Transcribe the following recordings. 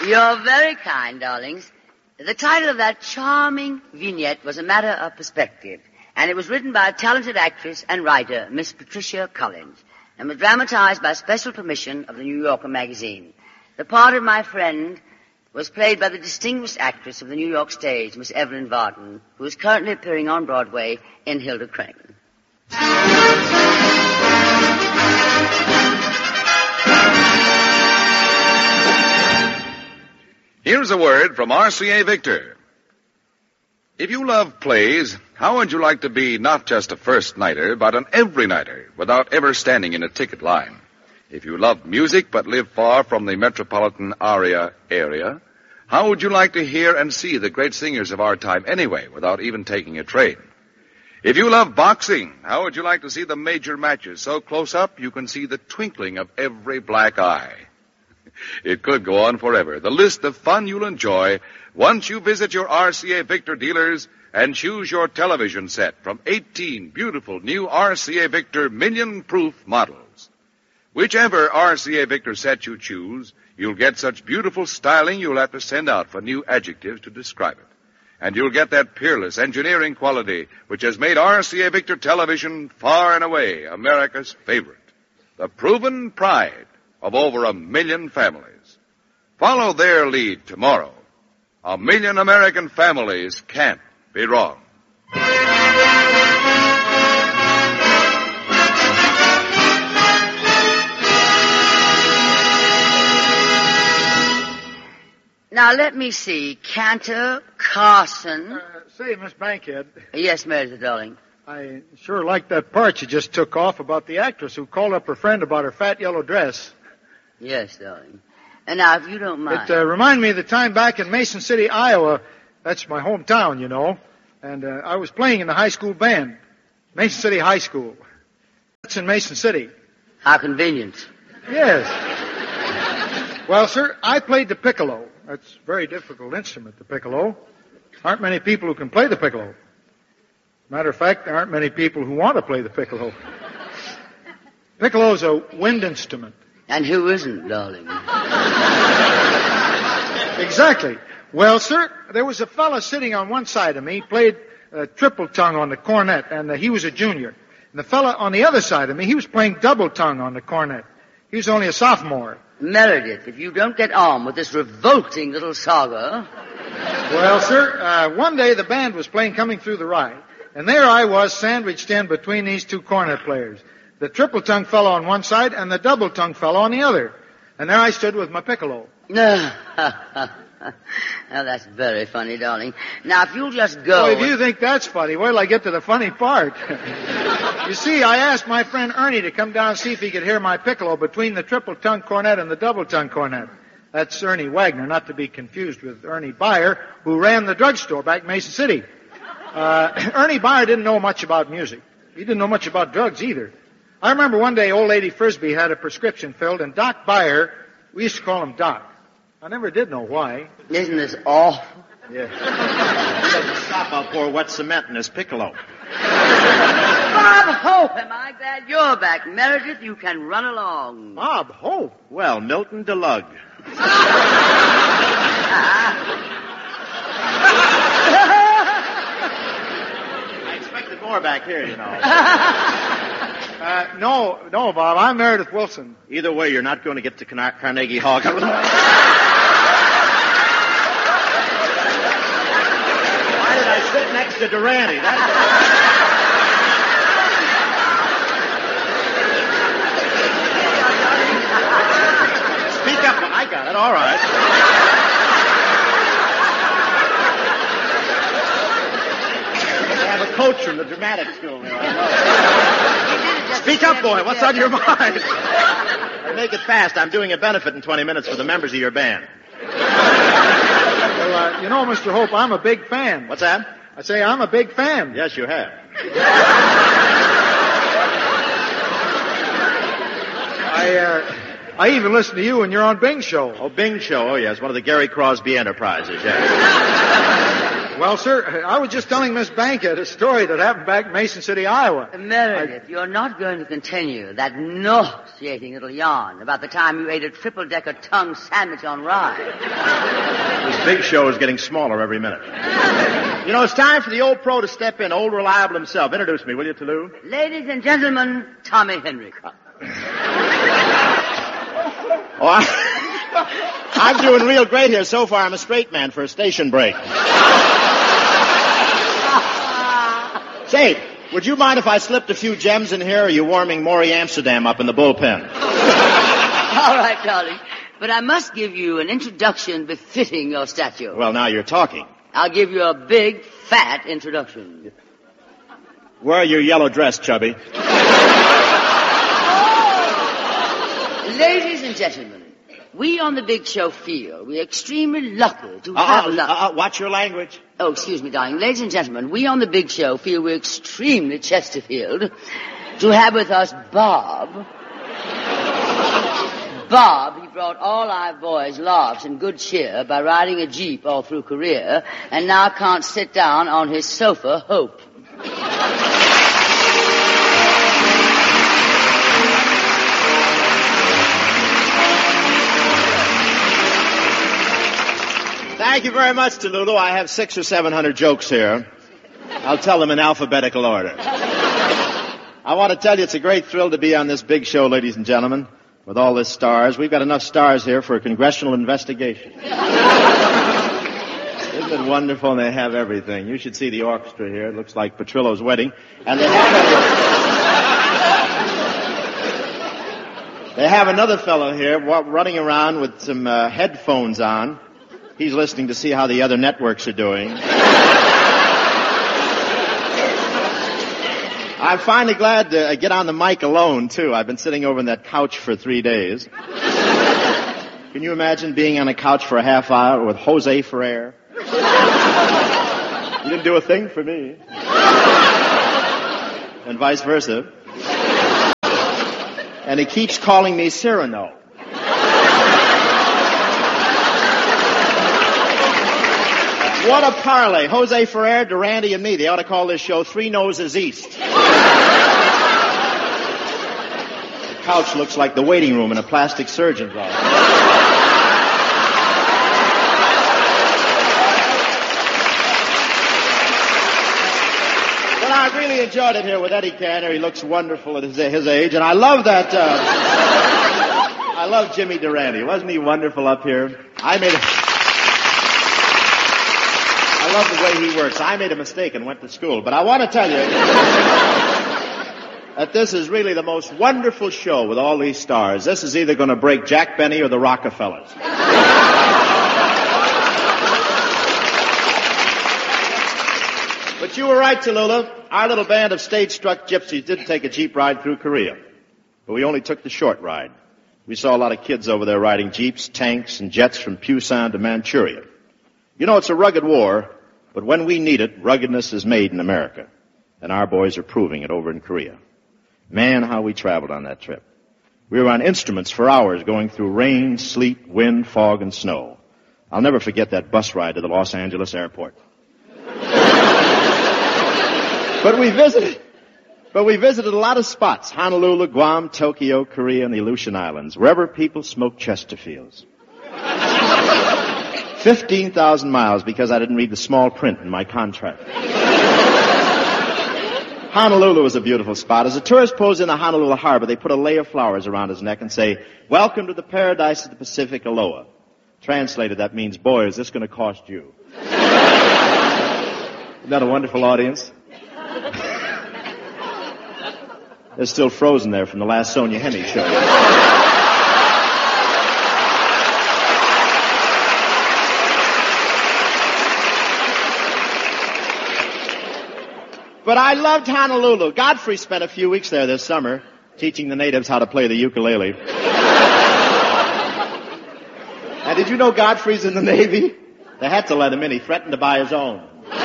You're very kind, darlings. The title of that charming vignette was A Matter of Perspective, and it was written by a talented actress and writer, Miss Patricia Collins, and was dramatized by special permission of the New Yorker magazine. The part of my friend was played by the distinguished actress of the New York stage, Miss Evelyn Varden, who is currently appearing on Broadway in Hilda Crane. Here's a word from RCA Victor. If you love plays, how would you like to be not just a first-nighter, but an every-nighter, without ever standing in a ticket line? If you love music, but live far from the metropolitan area, how would you like to hear and see the great singers of our time anyway, without even taking a train? If you love boxing, how would you like to see the major matches so close up you can see the twinkling of every black eye? It could go on forever. The list of fun you'll enjoy once you visit your RCA Victor dealers and choose your television set from 18 beautiful new RCA Victor million-proof models. Whichever RCA Victor set you choose, you'll get such beautiful styling you'll have to send out for new adjectives to describe it. And you'll get that peerless engineering quality which has made RCA Victor television far and away America's favorite. The proven pride of over 1 million families. Follow their lead tomorrow. 1 million American families can't be wrong. Now, let me see. Cantor, Carson. Say, Miss Bankhead. Yes, Meredith, darling. I sure like that part you just took off about the actress who called up her friend about her fat yellow dress. Yes, darling. And now, if you don't mind. It reminded me of the time back in Mason City, Iowa. That's my hometown, you know. And I was playing in the high school band. Mason City High School. That's in Mason City. How convenient. Yes. Well, sir, I played the piccolo. That's a very difficult instrument, the piccolo. Aren't many people who can play the piccolo. Matter of fact, there aren't many people who want to play the piccolo. Piccolo's a wind instrument. And who isn't, darling? Exactly. Well, sir, there was a fella sitting on one side of me, played triple tongue on the cornet, and he was a junior. And the fella on the other side of me, he was playing double tongue on the cornet. He was only a sophomore. Meredith, if you don't get on with this revolting little saga... Well, sir, one day the band was playing Coming Through the Rye, and there I was sandwiched in between these two cornet players. The triple-tongue fellow on one side and the double-tongue fellow on the other. And there I stood with my piccolo. Now, that's very funny, darling. Now, if you'll just go... Well, if you think that's funny, wait till I get to the funny part. You see, I asked my friend Ernie to come down and see if he could hear my piccolo between the triple-tongue cornet and the double-tongue cornet. That's Ernie Wagner, not to be confused with Ernie Byer, who ran the drugstore back in Mason City. Ernie Byer didn't know much about music. He didn't know much about drugs either. I remember one day old lady Frisbee had a prescription filled, and Doc Byer, we used to call him Doc. I never did know why. Isn't this awful? Yeah. Stop, I'll pour wet cement in his piccolo. Bob Hope, am I glad you're back. Meredith, you can run along. Bob Hope? Well, Milton DeLugg. I expected more back here, you know. No, Bob, I'm Meredith Wilson. Either way, you're not going to get to Carnegie Hall. Why did I sit next to Durante? Speak up. I got it. All right. I have a coach from the dramatic school here. I know. Speak up, boy. What's on your mind? Make it fast. I'm doing a benefit in 20 minutes for the members of your band. Well, you know, Mr. Hope, I'm a big fan. What's that? I say I'm a big fan. Yes, you have. I even listen to you when you're on Bing's show. Oh, Bing show. Oh, yes. One of the Gary Crosby Enterprises, yes. Well, sir, I was just telling Miss Bankhead a story that happened back in Mason City, Iowa. Meredith, you're not going to continue that nauseating little yarn about the time you ate a triple-decker tongue sandwich on rye. This big show is getting smaller every minute. You know, it's time for the old pro to step in, old reliable himself. Introduce me, will you, Toulouse? Ladies and gentlemen, Tommy Henry. I'm doing real great here so far. I'm a straight man for a station break. Say, would you mind if I slipped a few gems in here, or are you warming Maury Amsterdam up in the bullpen? All right, darling. But I must give you an introduction befitting your stature. Well, now you're talking. I'll give you a big, fat introduction. Wear your yellow dress, Chubby. Ladies and gentlemen, we on the Big Show feel we're extremely lucky to have watch your language. Oh, excuse me, darling. Ladies and gentlemen, we on the Big Show feel we're extremely Chesterfield to have with us Bob. Bob, he brought all our boys laughs and good cheer by riding a Jeep all through Korea, and now can't sit down on his sofa, Hope. Thank you very much, Toulouse. I have 600 or 700 jokes here. I'll tell them in alphabetical order. I want to tell you it's a great thrill to be on this big show, ladies and gentlemen, with all the stars. We've got enough stars here for a congressional investigation. Isn't it wonderful? And they have everything. You should see the orchestra here. It looks like Petrillo's wedding. And they have another fellow here running around with some headphones on. He's listening to see how the other networks are doing. I'm finally glad to get on the mic alone, too. I've been sitting over on that couch for 3 days. Can you imagine being on a couch for a half hour with Jose Ferrer? You didn't do a thing for me. And vice versa. And he keeps calling me Cyrano. What a parlay. Jose Ferrer, Durante, and me. They ought to call this show Three Noses East. The couch looks like the waiting room in a plastic surgeon's office. But I really enjoyed it here with Eddie Cantor. He looks wonderful at his age. And I love that, I love Jimmy Durante. Wasn't he wonderful up here? I love the way he works. I made a mistake and went to school. But I want to tell you that this is really the most wonderful show with all these stars. This is either going to break Jack Benny or the Rockefellers. But you were right, Tallulah. Our little band of stage-struck gypsies did take a Jeep ride through Korea. But we only took the short ride. We saw a lot of kids over there riding Jeeps, tanks, and jets from Pusan to Manchuria. You know, it's a rugged war, but when we need it, ruggedness is made in America. And our boys are proving it over in Korea. Man, how we traveled on that trip. We were on instruments for hours going through rain, sleet, wind, fog, and snow. I'll never forget that bus ride to the Los Angeles airport. But we visited a lot of spots. Honolulu, Guam, Tokyo, Korea, and the Aleutian Islands. Wherever people smoke Chesterfields. 15,000 miles because I didn't read the small print in my contract. Honolulu was a beautiful spot. As a tourist pulls into Honolulu Harbor, they put a lei of flowers around his neck and say, "Welcome to the paradise of the Pacific, aloha." Translated, that means, boy, is this going to cost you. Isn't that a wonderful audience? They're still frozen there from the last Sonia Henne show. But I loved Honolulu. Godfrey spent a few weeks there this summer teaching the natives how to play the ukulele. And did you know Godfrey's in the Navy? They had to let him in. He threatened to buy his own.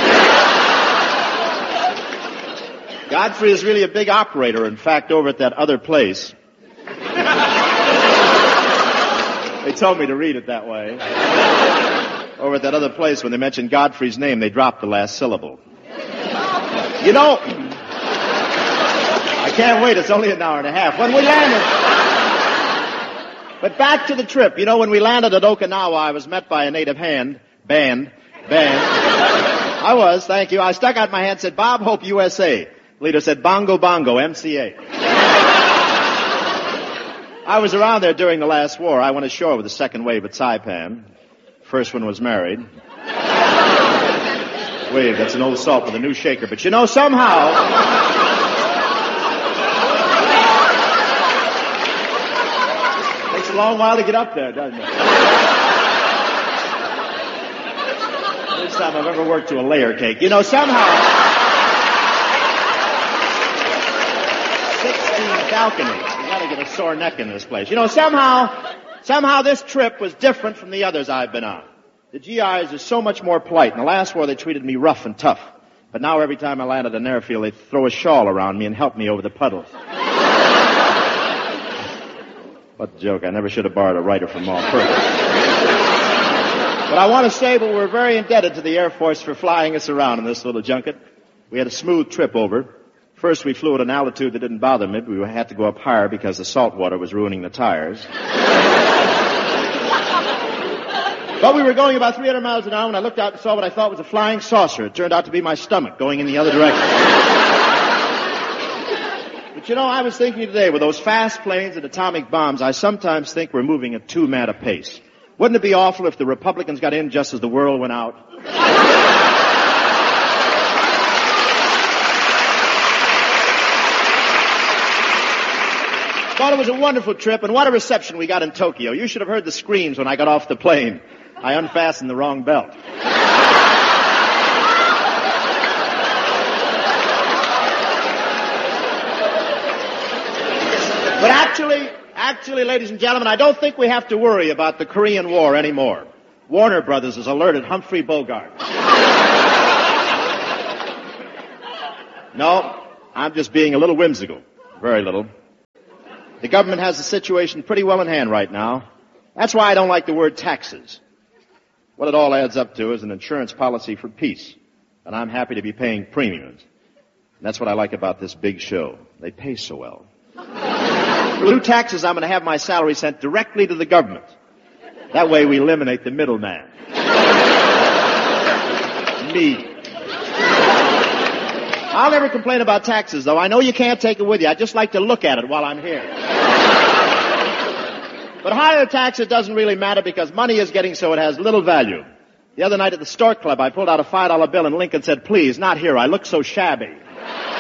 Godfrey is really a big operator. In fact, over at that other place, they told me to read it that way. over at that other place, when they mentioned Godfrey's name, they dropped the last syllable. You know, I can't wait. It's only an hour and a half. When we landed... But back to the trip. You know, when we landed at Okinawa, I was met by a native band. I was, thank you. I stuck out my hand and said, Bob Hope, USA. The leader said, Bongo Bongo, MCA. I was around there during the last war. I went ashore with the second wave at Saipan. First one was married. Wave, that's an old salt with a new shaker. But you know, somehow... Takes a long while to get up there, doesn't it? First time I've ever worked to a layer cake. You know, somehow... 16 balconies. You gotta get a sore neck in this place. You know, somehow this trip was different from the others I've been on. The GIs are so much more polite. In the last war, they treated me rough and tough. But now every time I land at an airfield, they throw a shawl around me and help me over the puddles. What a joke. I never should have borrowed a writer from Maul Purvis. But I want to say that we're very indebted to the Air Force for flying us around in this little junket. We had a smooth trip over. First, we flew at an altitude that didn't bother me. We had to go up higher because the salt water was ruining the tires. But we were going about 300 miles an hour when I looked out and saw what I thought was a flying saucer. It turned out to be my stomach going in the other direction. But you know, I was thinking today, with those fast planes and atomic bombs, I sometimes think we're moving at too mad a pace. Wouldn't it be awful if the Republicans got in just as the world went out? Thought it was a wonderful trip, and what a reception we got in Tokyo. You should have heard the screams when I got off the plane. I unfastened the wrong belt. But actually, ladies and gentlemen, I don't think we have to worry about the Korean War anymore. Warner Brothers has alerted Humphrey Bogart. No, I'm just being a little whimsical. Very little. The government has the situation pretty well in hand right now. That's why I don't like the word taxes. What it all adds up to is an insurance policy for peace. And I'm happy to be paying premiums. And that's what I like about this big show. They pay so well. For new taxes, I'm going to have my salary sent directly to the government. That way we eliminate the middleman. Me. I'll never complain about taxes, though. I know you can't take it with you. I just like to look at it while I'm here. But higher taxes doesn't really matter because money is getting so it has little value. The other night at the Stork Club, I pulled out a $5 bill and Lincoln said, "Please, not here. I look so shabby."